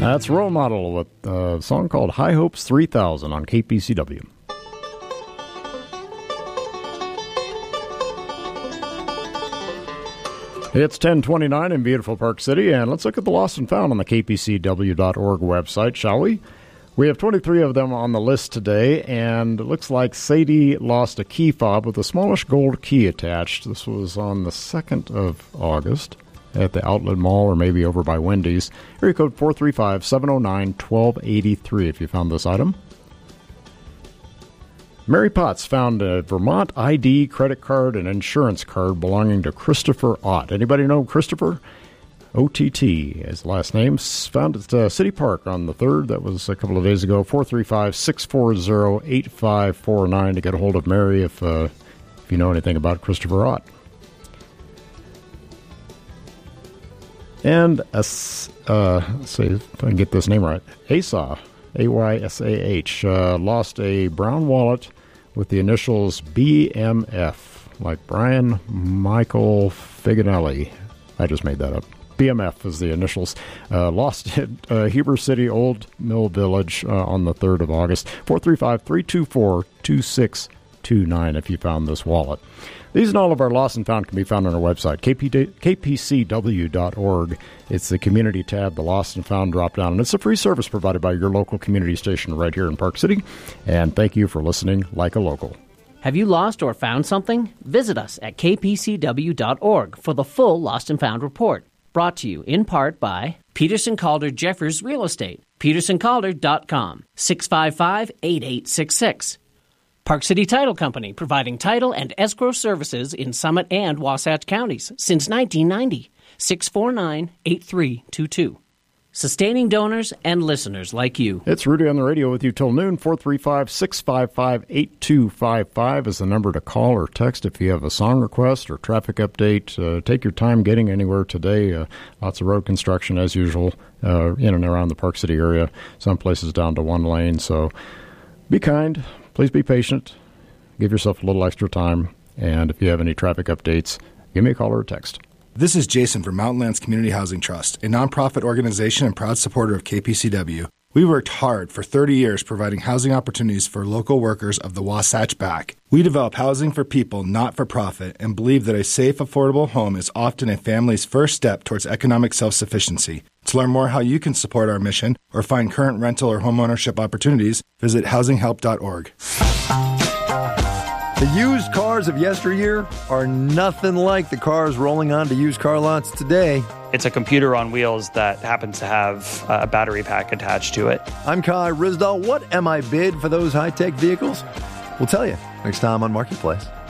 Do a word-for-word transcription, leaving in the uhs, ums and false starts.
That's Role Model with a song called High Hopes three thousand on K P C W. It's ten twenty-nine in beautiful Park City, and let's look at the lost and found on the K P C W dot org website, shall we? We have twenty-three of them on the list today, and it looks like Sadie lost a key fob with a smallish gold key attached. This was on the second of August at the Outlet Mall, or maybe over by Wendy's. Area code four three five, seven oh nine, one two eight three if you found this item. Mary Potts found a Vermont I D, credit card, and insurance card belonging to Christopher Ott. Anybody know Christopher? O T T is the last name. Found at uh, City Park on the third. That was a couple of days ago. four three five, six four zero, eight five four nine to get a hold of Mary if, uh, if you know anything about Christopher Ott. And, uh, let's see if I can get this name right. Asa, A Y S A H, uh, lost a brown wallet with the initials B M F, like Brian Michael Figanelli. I just made that up. B M F is the initials. Uh, lost at uh, Heber City Old Mill Village uh, on the third of August. four three five, three two four, two six two nine if you found this wallet. These and all of our lost and found can be found on our website, K P C W dot org. It's the community tab, the lost and found drop-down, and it's a free service provided by your local community station right here in Park City. And thank you for listening like a local. Have you lost or found something? Visit us at K P C W dot org for the full Lost and Found report. Brought to you in part by Peterson Calder Jeffers Real Estate, peterson calder dot com, six five five, eight eight six six. Park City Title Company, providing title and escrow services in Summit and Wasatch counties since nineteen ninety. six four nine, eight three two two. Sustaining donors and listeners like you. It's Rudy on the radio with you till noon. four three five, six five five, eight two five five is the number to call or text if you have a song request or traffic update. Uh, take your time getting anywhere today. Uh, lots of road construction as usual uh, in and around the Park City area. Some places down to one lane, so be kind. Please be patient. Give yourself a little extra time. And if you have any traffic updates, give me a call or a text. This is Jason from Mountainlands Community Housing Trust, a nonprofit organization and proud supporter of K P C W. We worked hard for thirty years providing housing opportunities for local workers of the Wasatch Back. We develop housing for people, not for profit, and believe that a safe, affordable home is often a family's first step towards economic self-sufficiency. To learn more how you can support our mission or find current rental or homeownership opportunities, visit housing help dot org. The used cars of yesteryear are nothing like the cars rolling onto used car lots today. It's a computer on wheels that happens to have a battery pack attached to it. I'm Kai Rizdal. What am I bid for those high-tech vehicles? We'll tell you next time on Marketplace.